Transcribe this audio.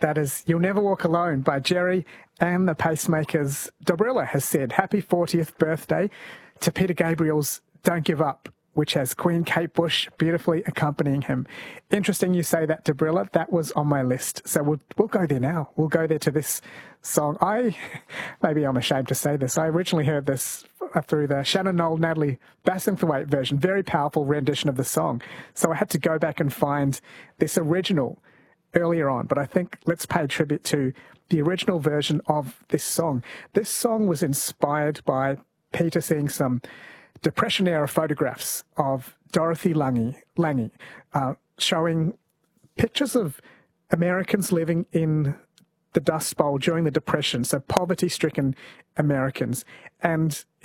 That is You'll Never Walk Alone by Jerry and the Pacemakers. Dobrila has said happy 40th birthday to Peter Gabriel's Don't Give Up, which has Queen Kate Bush beautifully accompanying him. Interesting you say that, Dobrila. That was on my list. So we'll go there now. We'll go there to this song. Maybe I'm ashamed to say this. I originally heard this through the Shannon Noll, Natalie Bassingthwaighte version. Very powerful rendition of the song. So I had to go back and find this original earlier on. But I think let's pay tribute to the original version of this song. This song was inspired by Peter seeing some Depression-era photographs of Dorothy Lange, showing pictures of Americans living in the Dust Bowl during the Depression, so poverty-stricken Americans. And